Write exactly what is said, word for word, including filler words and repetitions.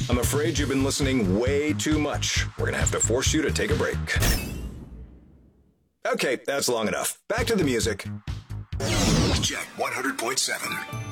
I'm afraid you've been listening way too much. We're going to have to force you to take a break. Okay, that's long enough. Back to the music. Jet one hundred point seven.